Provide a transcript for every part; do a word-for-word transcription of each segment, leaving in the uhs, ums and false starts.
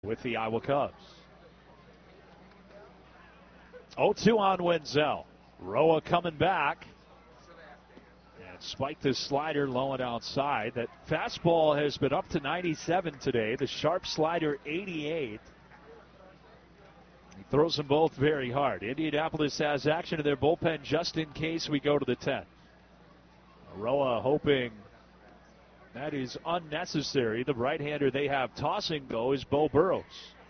with the Iowa Cubs. oh two on Wenzel. Roa coming back. And spiked his slider low and outside. That fastball has been up to ninety-seven today. The sharp slider, eighty-eight. He throws them both very hard. Indianapolis has action in their bullpen just in case we go to the tenth. Roa hoping that is unnecessary. The right-hander they have tossing, though, is Beau Burrows.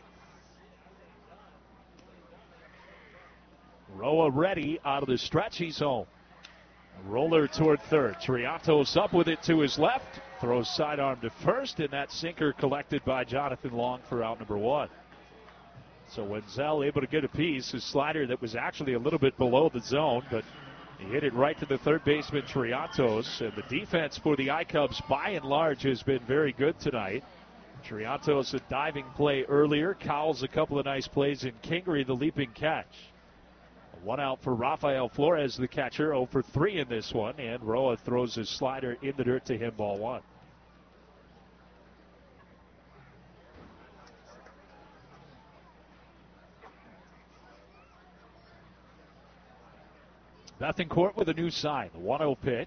Roa ready out of the stretch. He's home. A roller toward third. Triantos up with it to his left. Throws sidearm to first, and that sinker collected by Jonathan Long for out number one. So Wenzel able to get a piece. His slider that was actually a little bit below the zone, but he hit it right to the third baseman, Triantos. And the defense for the I-Cubs, by and large, has been very good tonight. Triantos a diving play earlier. Cowles a couple of nice plays, and Kingery the leaping catch. One out for Rafael Flores, the catcher, oh for three in this one. And Roa throws his slider in the dirt to him, ball one. Bethancourt with a new sign. The one oh pitch.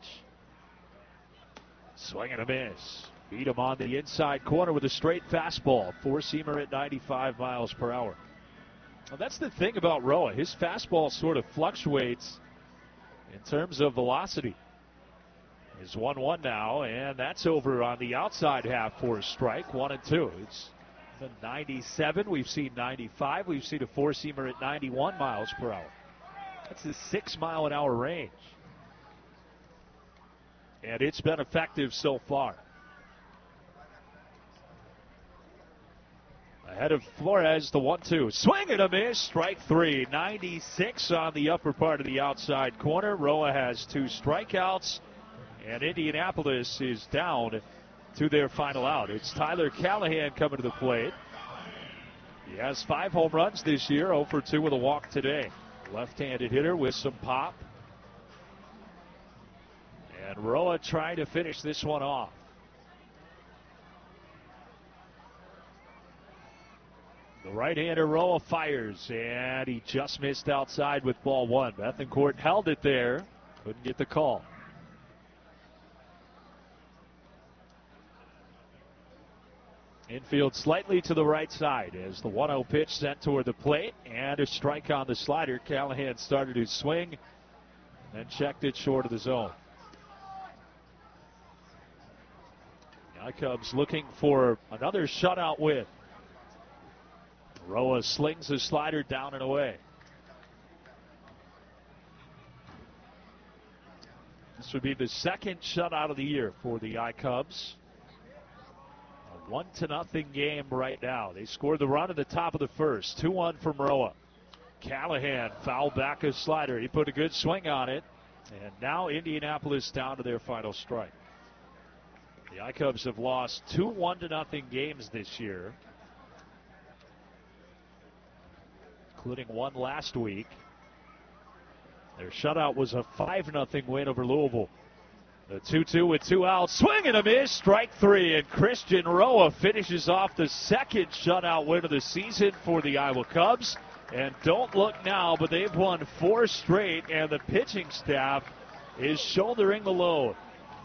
Swing and a miss. Beat him on the inside corner with a straight fastball. Four-seamer at ninety-five miles per hour. Well, that's the thing about Roa. His fastball sort of fluctuates in terms of velocity. It's one one now, and that's over on the outside half for a strike. One and two. It's the ninety-seven. We've seen ninety-five. We've seen a four-seamer at ninety-one miles per hour. That's a six mile an hour range. And it's been effective so far. Ahead of Flores, the one two. Swing and a miss. Strike three. ninety-six on the upper part of the outside corner. Roa has two strikeouts. And Indianapolis is down to their final out. It's Tyler Callahan coming to the plate. He has five home runs this year. oh for two with a walk today. Left-handed hitter with some pop. And Roa trying to finish this one off. The right-hander Roa fires, and he just missed outside with ball one. Bethancourt held it there. Couldn't get the call. Infield slightly to the right side as the one oh pitch sent toward the plate, and a strike on the slider. Callahan started his swing, then checked it short of the zone. The I-Cubs looking for another shutout win. Roa slings his slider down and away. This would be the second shutout of the year for the I-Cubs. One to nothing game right now. They scored the run at the top of the first. two one from Roa. Callahan fouled back his slider. He put a good swing on it. And now Indianapolis down to their final strike. The I-Cubs have lost two one to nothing games this year, including one last week. Their shutout was a five nothing win over Louisville. The two two with two outs. Swing and a miss. Strike three. And Christian Roa finishes off the second shutout win of the season for the Iowa Cubs. And don't look now, but they've won four straight, and the pitching staff is shouldering the load.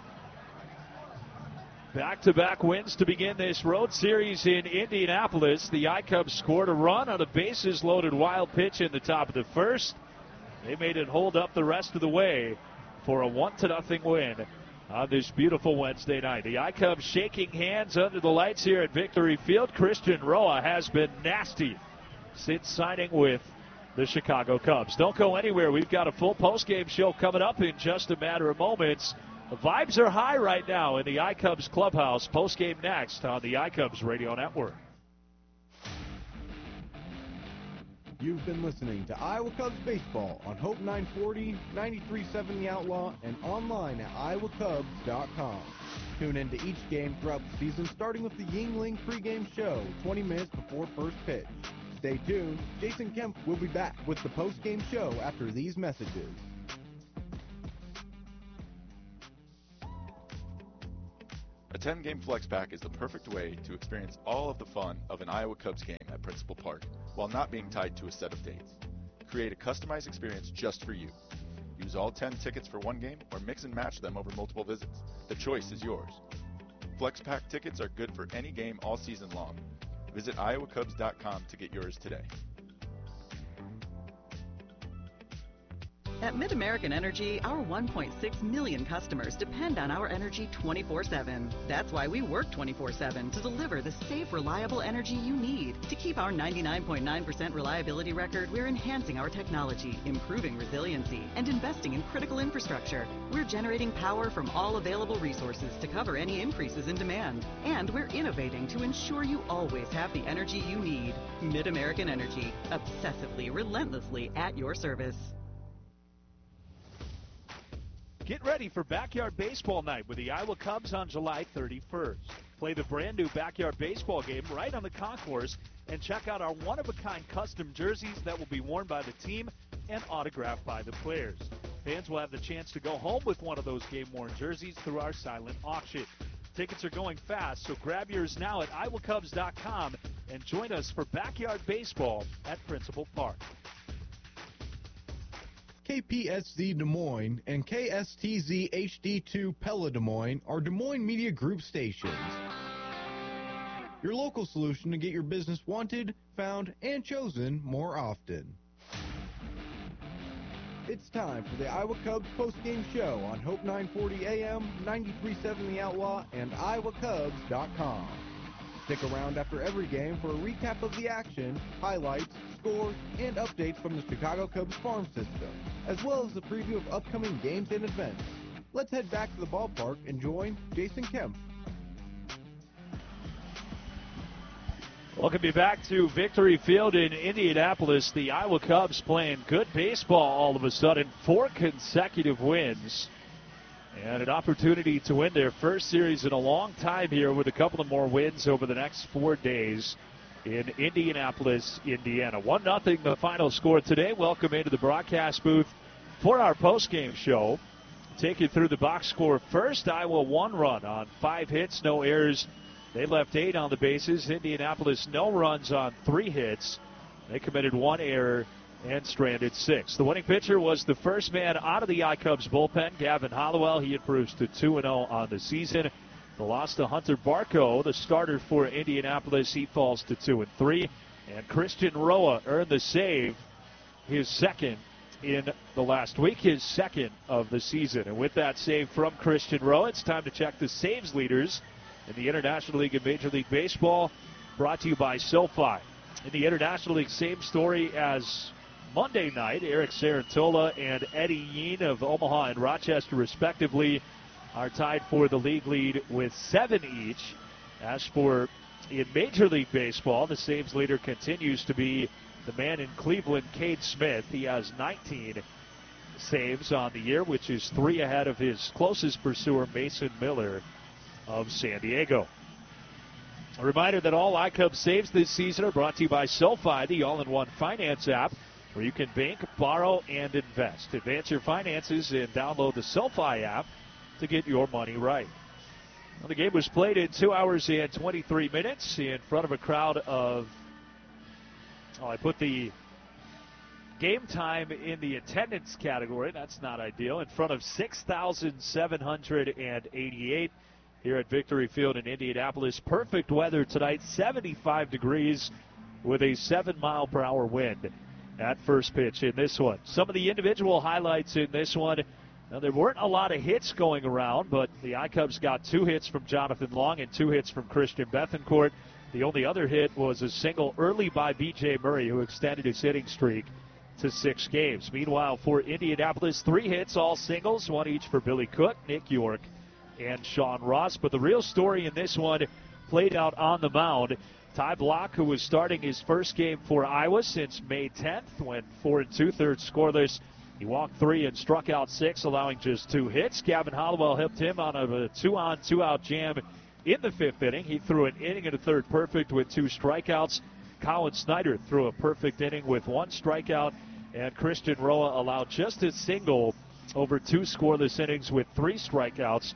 Back-to-back wins to begin this road series in Indianapolis. The I-Cubs scored a run on a bases-loaded wild pitch in the top of the first. They made it hold up the rest of the way for a one to nothing win on this beautiful Wednesday night. The I-Cubs shaking hands under the lights here at Victory Field. Christian Roa has been nasty since signing with the Chicago Cubs. Don't go anywhere. We've got a full postgame show coming up in just a matter of moments. The vibes are high right now in the I-Cubs clubhouse. Postgame next on the I-Cubs Radio Network. You've been listening to Iowa Cubs Baseball on Hope nine forty, ninety-three point seven The Outlaw, and online at iowa cubs dot com. Tune into each game throughout the season, starting with the Yingling pregame show twenty minutes before first pitch. Stay tuned. Jason Kemp will be back with the postgame show after these messages. ten-game flex pack is the perfect way to experience all of the fun of an Iowa Cubs game at Principal Park while not being tied to a set of dates. Create a customized experience just for you. Use all ten tickets for one game or mix and match them over multiple visits. The choice is yours. Flex pack tickets are good for any game all season long. Visit iowa cubs dot com to get yours today. At Mid-American Energy, our one point six million customers depend on our energy twenty-four seven. That's why we work twenty-four seven to deliver the safe, reliable energy you need. To keep our ninety-nine point nine percent reliability record, we're enhancing our technology, improving resiliency, and investing in critical infrastructure. We're generating power from all available resources to cover any increases in demand. And we're innovating to ensure you always have the energy you need. Mid-American Energy, obsessively, relentlessly at your service. Get ready for Backyard Baseball Night with the Iowa Cubs on July thirty-first. Play the brand new Backyard Baseball game right on the concourse and check out our one-of-a-kind custom jerseys that will be worn by the team and autographed by the players. Fans will have the chance to go home with one of those game-worn jerseys through our silent auction. Tickets are going fast, so grab yours now at iowa cubs dot com and join us for Backyard Baseball at Principal Park. K P S Z Des Moines and K S T Z H D two Pella Des Moines are Des Moines Media Group stations. Your local solution to get your business wanted, found, and chosen more often. It's time for the Iowa Cubs postgame show on Hope nine forty A M, ninety-three point seven The Outlaw, and iowa cubs dot com. Stick around after every game for a recap of the action, highlights, scores, and updates from the Chicago Cubs farm system, as well as a preview of upcoming games and events. Let's head back to the ballpark and join Jason Kemp. Welcome you back to Victory Field in Indianapolis. The Iowa Cubs playing good baseball all of a sudden. Four consecutive wins. And an opportunity to win their first series in a long time here with a couple of more wins over the next four days in Indianapolis, Indiana. one nothing the final score today. Welcome into the broadcast booth for our postgame show. Take you through the box score first. Iowa one run on five hits, no errors. They left eight on the bases. Indianapolis no runs on three hits. They committed one error and stranded six. The winning pitcher was the first man out of the I-Cubs bullpen, Gavin Hollowell. He improves to two and oh on the season. The loss to Hunter Barco, the starter for Indianapolis, he falls to two and three. And Christian Roa earned the save, his second in the last week, his second of the season. And with that save from Christian Roa, it's time to check the saves leaders in the International League and Major League Baseball, brought to you by SoFi. In the International League, same story as Monday night. Eric Sarantola and Eddie Yean of Omaha and Rochester, respectively, are tied for the league lead with seven each. As for in Major League Baseball, the saves leader continues to be the man in Cleveland, Cade Smith. He has nineteen saves on the year, which is three ahead of his closest pursuer, Mason Miller of San Diego. A reminder that all I-Cubs saves this season are brought to you by SoFi, the all-in-one finance app, where you can bank, borrow, and invest. Advance your finances and download the SoFi app to get your money right. Well, the game was played in two hours and twenty-three minutes in front of a crowd of, oh, I put the game time in the attendance category. That's not ideal. In front of six thousand seven hundred eighty-eight here at Victory Field in Indianapolis. Perfect weather tonight, seventy-five degrees with a seven mile per hour wind at first pitch in this one. Some of the individual highlights in this one. Now, there weren't a lot of hits going around, but the I-Cubs got two hits from Jonathan Long and two hits from Christian Bethancourt. The only other hit was a single early by B J Murray, who extended his hitting streak to six games. Meanwhile, for Indianapolis, three hits, all singles, one each for Billy Cook, Nick York, and Sean Ross. But the real story in this one played out on the mound. Ty Block, who was starting his first game for Iowa since May tenth, went four and two-thirds scoreless. He walked three and struck out six, allowing just two hits. Gavin Hollowell helped him on a two-on, two-out jam in the fifth inning. He threw an inning and a third perfect with two strikeouts. Colin Snyder threw a perfect inning with one strikeout. And Christian Roa allowed just a single over two scoreless innings with three strikeouts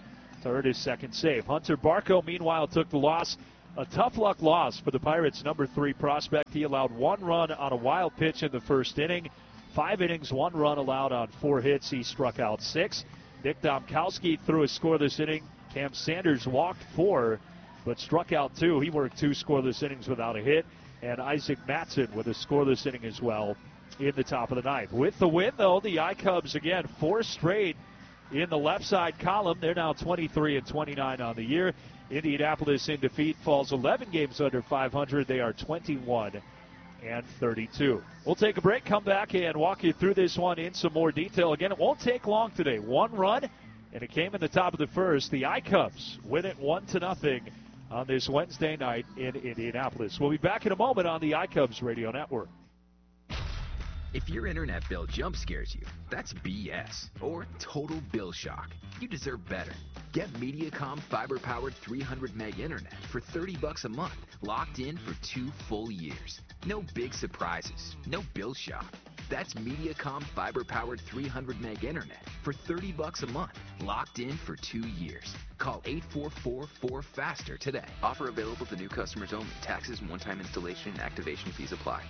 to earn his second save. Hunter Barco, meanwhile, took the loss. A tough luck loss for the Pirates' number three prospect. He allowed one run on a wild pitch in the first inning. Five innings, one run allowed on four hits. He struck out six. Nick Domkowski threw a scoreless inning. Cam Sanders walked four, but struck out two. He worked two scoreless innings without a hit. And Isaac Matson with a scoreless inning as well in the top of the ninth. With the win, though, the I-Cubs, again, four straight in the left side column. They're now twenty-three and twenty-nine on the year. Indianapolis in defeat falls eleven games under five hundred. They are twenty-one and thirty-two. We'll take a break, come back, and walk you through this one in some more detail. Again, it won't take long today. One run, and it came in the top of the first. The I-Cubs win it one to nothing on this Wednesday night in Indianapolis. We'll be back in a moment on the I-Cubs Radio Network. If your internet bill jump scares you, that's B S or total bill shock. You deserve better. Get Mediacom fiber-powered three hundred meg internet for thirty bucks a month, locked in for two full years. No big surprises, no bill shock. That's Mediacom fiber-powered three hundred meg internet for thirty bucks a month, locked in for two years. Call eight four four, four faster today. Offer available to new customers only. Taxes and one-time installation and activation fees apply.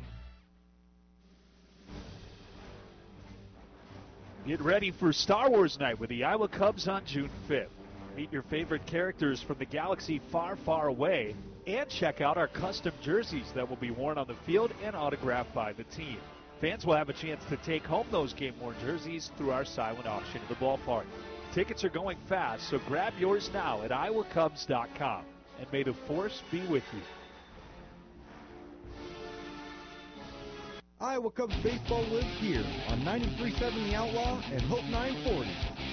Get ready for Star Wars Night with the Iowa Cubs on June fifth. Meet your favorite characters from the galaxy far, far away, and check out our custom jerseys that will be worn on the field and autographed by the team. Fans will have a chance to take home those game-worn jerseys through our silent auction at the ballpark. Tickets are going fast, so grab yours now at iowa cubs dot com. And may the Force be with you. Iowa Cubs baseball lives here on ninety-three point seven The Outlaw and Hope nine forty.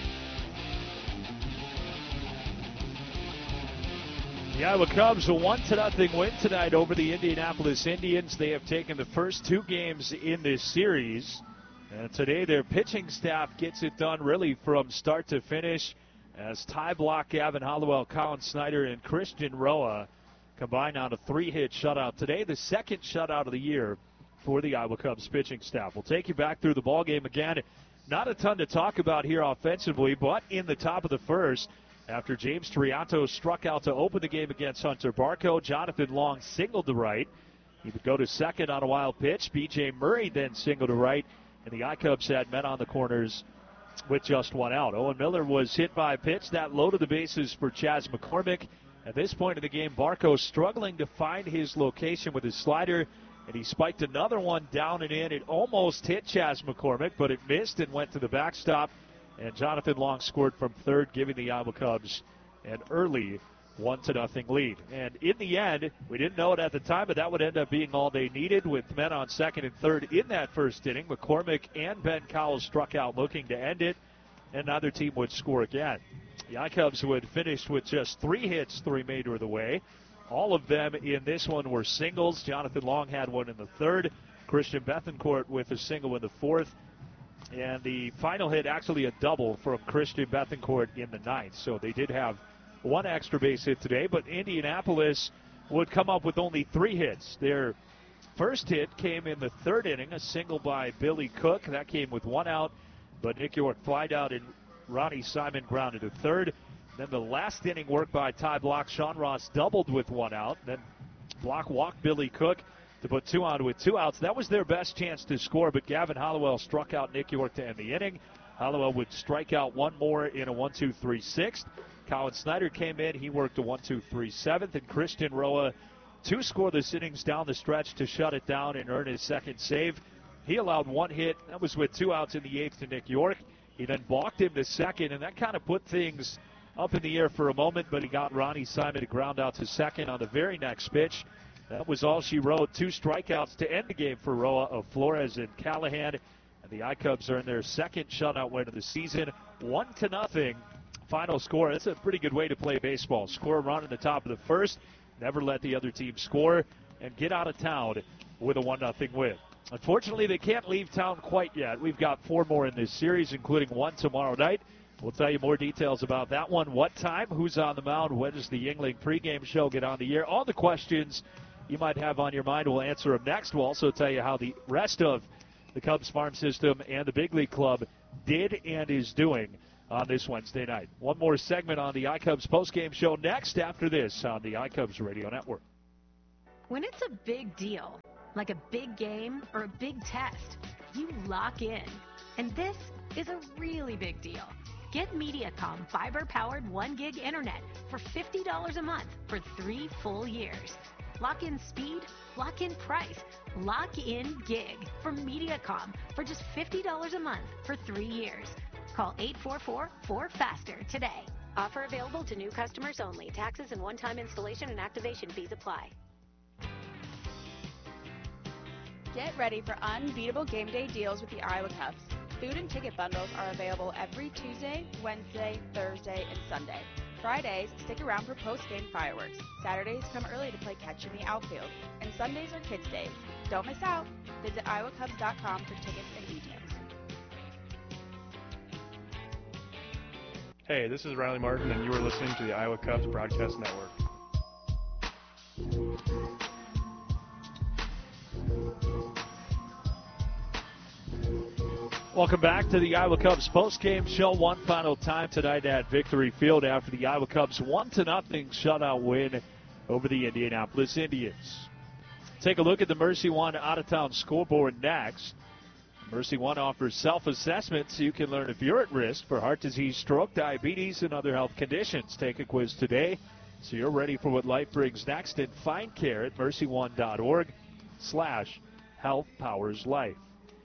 The Iowa Cubs a one to nothing win tonight over the Indianapolis Indians. They have taken the first two games in this series. And today their pitching staff gets it done really from start to finish as Ty Block, Gavin Hollowell, Colin Snyder, and Christian Roa combine on a three-hit shutout. Today the second shutout of the year for the Iowa Cubs pitching staff. We'll take you back through the ballgame again. Not a ton to talk about here offensively, but in the top of the first, after James Trianto struck out to open the game against Hunter Barco, Jonathan Long singled to right. He would go to second on a wild pitch. B J Murray then singled to right, and the I-Cubs had men on the corners with just one out. Owen Miller was hit by a pitch that loaded the bases for Chas McCormick. At this point in the game, Barco struggling to find his location with his slider, and he spiked another one down and in. It almost hit Chas McCormick, but it missed and went to the backstop. And Jonathan Long scored from third, giving the Iowa Cubs an early one to nothing lead. And in the end, we didn't know it at the time, but that would end up being all they needed with men on second and third in that first inning. McCormick and Ben Cowell struck out looking to end it, and neither team would score again. The I-Cubs would finish with just three hits the remainder of the way. All of them in this one were singles. Jonathan Long had one in the third. Christian Bethancourt with a single in the fourth. And the final hit, actually a double from Christian Bethancourt in the ninth. So they did have one extra base hit today, but Indianapolis would come up with only three hits. Their first hit came in the third inning, a single by Billy Cook. That came with one out, but Nick York flied out and Ronnie Simon grounded to third. Then the last inning work by Ty Block. Sean Ross doubled with one out. Then Block walked Billy Cook to put two on with two outs. That was their best chance to score, but Gavin Hollowell struck out Nick York to end the inning. Hollowell would strike out one more in a one two three sixth. Colin Snyder came in. He worked a one two three seventh. And Christian Roa, two scoreless innings down the stretch to shut it down and earn his second save. He allowed one hit. That was with two outs in the eighth to Nick York. He then balked him to second, and that kind of put things up in the air for a moment, but he got Ronnie Simon to ground out to second on the very next pitch. That was all she wrote. Two strikeouts to end the game for Roa of Flores and Callahan. And the I-Cubs earned their second shutout win of the season. One to nothing. Final score. That's a pretty good way to play baseball. Score a run in the top of the first. Never let the other team score. And get out of town with a one nothing win. Unfortunately, they can't leave town quite yet. We've got four more in this series, including one tomorrow night. We'll tell you more details about that one. What time? Who's on the mound? When does the Yuengling pregame show get on the air? All the questions you might have on your mind, we'll answer them next. We'll also tell you how the rest of the Cubs farm system and the big league club did and is doing on this Wednesday night. One more segment on the iCubs postgame show next after this on the iCubs Radio Network. When it's a big deal, like a big game or a big test, you lock in. And this is a really big deal. Get Mediacom fiber-powered one gig internet for fifty dollars a month for three full years. Lock in speed, lock in price, lock in gig from Mediacom for just fifty dollars a month for three years. Call eight four four, four faster today. Offer available to new customers only. Taxes and one-time installation and activation fees apply. Get ready for unbeatable game day deals with the Iowa Cubs. Food and ticket bundles are available every Tuesday, Wednesday, Thursday, and Sunday. Fridays, stick around for post-game fireworks. Saturdays, come early to play catch in the outfield. And Sundays are kids' days. Don't miss out. Visit iowa cubs dot com for tickets and details. Hey, this is Riley Martin, and you are listening to the Iowa Cubs Broadcast Network. Welcome back to the Iowa Cubs postgame show. One final time tonight at Victory Field after the Iowa Cubs one to nothing shutout win over the Indianapolis Indians. Take a look at the Mercy One out-of-town scoreboard next. Mercy One offers self-assessment so you can learn if you're at risk for heart disease, stroke, diabetes, and other health conditions. Take a quiz today so you're ready for what life brings next, and find care at mercy one dot org slash health powers life.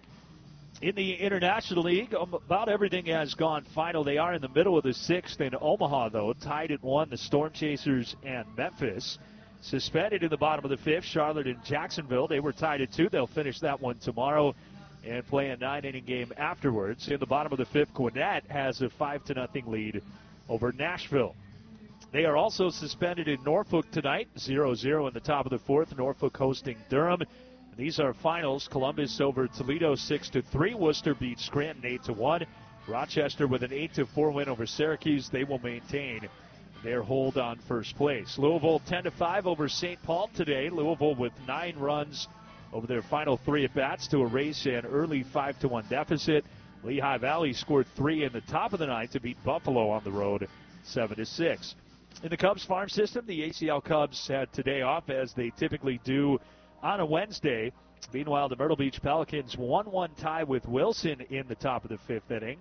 In the International League, about everything has gone final. They are in the middle of the sixth in Omaha, though, tied at one, the Storm Chasers and Memphis. Suspended in the bottom of the fifth, Charlotte and Jacksonville. They were tied at two. They'll finish that one tomorrow and play a nine-inning game afterwards. In the bottom of the fifth, Gwinnett has a five to nothing lead over Nashville. They are also suspended in Norfolk tonight, zero zero in the top of the fourth, Norfolk hosting Durham. These are finals. Columbus over Toledo six to three. Worcester beats Scranton eight to one. Rochester with an eight to four win over Syracuse. They will maintain their hold on first place. Louisville ten to five over Saint Paul today. Louisville with nine runs over their final three at-bats to erase an early five to one deficit. Lehigh Valley scored three in the top of the ninth to beat Buffalo on the road seven to six. In the Cubs farm system, the A C L Cubs had today off as they typically do on a Wednesday. Meanwhile, the Myrtle Beach Pelicans one one tie with Wilson in the top of the fifth inning.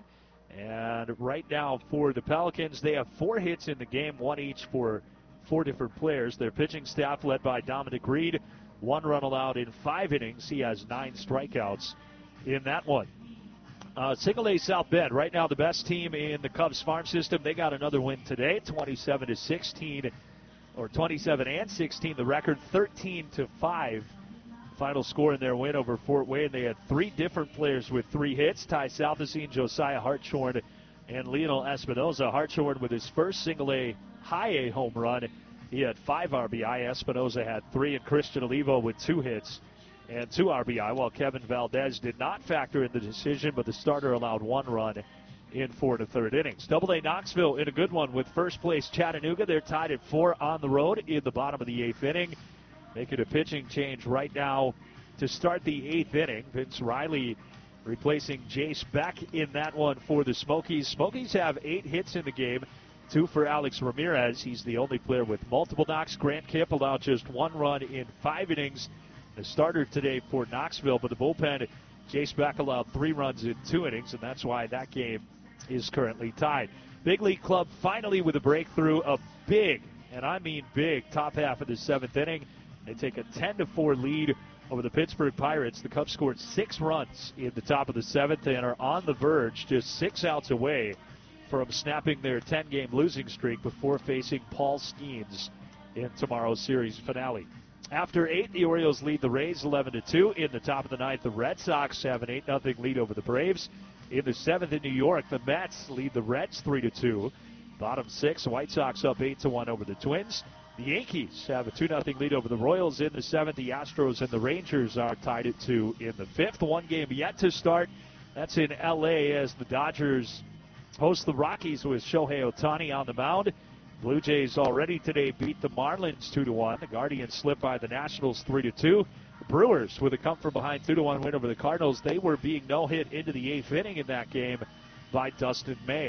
And right now for the Pelicans, they have four hits in the game, one each for four different players. Their pitching staff led by Dominic Reed, one run allowed in five innings. He has nine strikeouts in that one. Uh, Single A South Bend, right now the best team in the Cubs farm system. They got another win today, twenty-seven to sixteen. Or twenty-seven and sixteen, the record thirteen to five. Final score in their win over Fort Wayne. They had three different players with three hits: Ty Southesine, Josiah Hartshorn, and Lionel Espinoza. Hartshorn with his first single A high A home run. He had five R B I. Espinoza had three, and Christian Olivo with two hits and two R B I, while Kevin Valdez did not factor in the decision, but the starter allowed one run in four and a third innings. Double A Knoxville in a good one with first place Chattanooga. They're tied at four on the road in the bottom of the eighth inning. Making a pitching change right now to start the eighth inning. Vince Riley replacing Jace Beck in that one for the Smokies. Smokies have eight hits in the game, two for Alex Ramirez. He's the only player with multiple knocks. Grant Kipp allowed just one run in five innings. The starter today for Knoxville, but the bullpen, Jace Beck allowed three runs in two innings, and that's why that game is currently tied. Big League Club finally with a breakthrough, a big, and I mean big, top half of the seventh inning. They take a ten to four lead over the Pittsburgh Pirates. The Cubs scored six runs in the top of the seventh and are on the verge, just six outs away from snapping their ten-game losing streak before facing Paul Skeens in tomorrow's series finale. After eight, the Orioles lead the Rays eleven to two. In the top of the ninth, the Red Sox have an eight nothing lead over the Braves. In the seventh in New York, the Mets lead the Reds three to two. Bottom six, the White Sox up eight to one over the Twins. The Yankees have a two nothing lead over the Royals in the seventh. The Astros and the Rangers are tied at two in the fifth. One game yet to start. That's in L A as the Dodgers host the Rockies with Shohei Ohtani on the mound. Blue Jays already today beat the Marlins two to one. The Guardians slipped by the Nationals three to two. The Brewers with a come-from-behind two to one win over the Cardinals. They were being no-hit into the eighth inning in that game by Dustin May.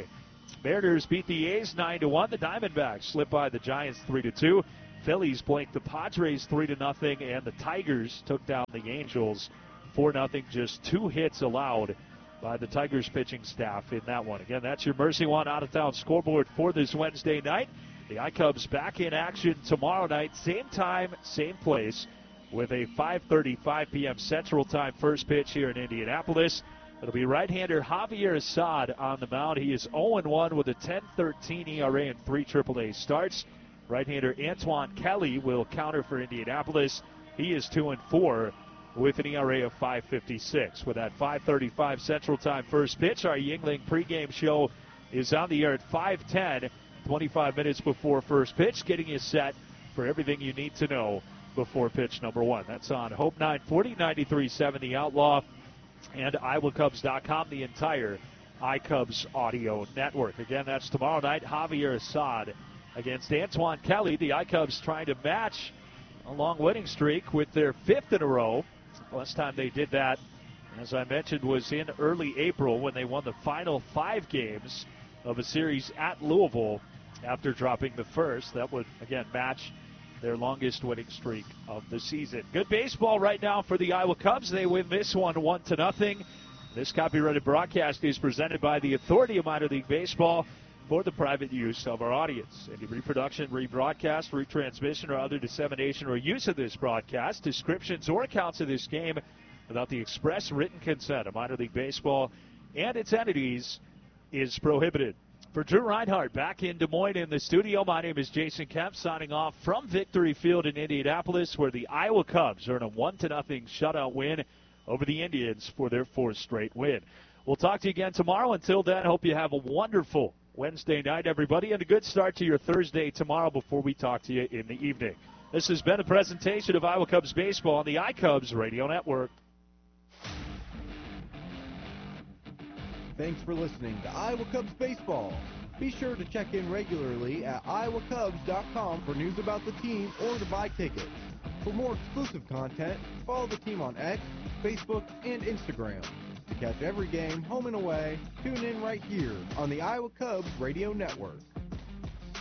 Mariners beat the A's nine to one. The Diamondbacks slipped by the Giants three to two. Phillies blanked the Padres three to nothing, and the Tigers took down the Angels four nothing. Just two hits allowed by the Tigers pitching staff in that one. Again, that's your Mercy One out-of-town scoreboard for this Wednesday night. The iCubs back in action tomorrow night, same time, same place, with a five thirty-five p.m. Central Time first pitch here in Indianapolis. It'll be right-hander Javier Assad on the mound. He is oh and one with a ten thirteen E R A and three triple A starts. Right-hander Antoine Kelly will counter for Indianapolis. He is two and four with an E R A of five fifty-six. With that five thirty-five Central Time first pitch, our Yuengling pregame show is on the air at five ten, twenty-five minutes before first pitch, getting you set for everything you need to know before pitch number one. That's on Hope nine forty, ninety-three point seven The Outlaw, and Iowa Cubs dot com, the entire iCubs audio network. Again, that's tomorrow night, Javier Assad against Antoine Kelly. The iCubs trying to match a long winning streak with their fifth in a row. Last time they did that, as I mentioned, was in early April when they won the final five games of a series at Louisville after dropping the first. That would, again, match their longest winning streak of the season. Good baseball right now for the Iowa Cubs. They win this one one to nothing. This copyrighted broadcast is presented by the Authority of Minor League Baseball for the private use of our audience. Any reproduction, rebroadcast, retransmission, or other dissemination or use of this broadcast, descriptions, or accounts of this game without the express written consent of Minor League Baseball and its entities is prohibited. For Drew Reinhardt back in Des Moines in the studio, my name is Jason Kemp, signing off from Victory Field in Indianapolis, where the Iowa Cubs earn a one to nothing shutout win over the Indians for their fourth straight win. We'll talk to you again tomorrow. Until then, hope you have a wonderful Wednesday night, everybody, and a good start to your Thursday tomorrow before we talk to you in the evening. This has been a presentation of Iowa Cubs baseball on the iCubs Radio Network. Thanks for listening to Iowa Cubs baseball. Be sure to check in regularly at iowa cubs dot com for news about the team or to buy tickets. For more exclusive content, follow the team on X, Facebook, and Instagram. To catch every game, home and away, tune in right here on the Iowa Cubs Radio Network.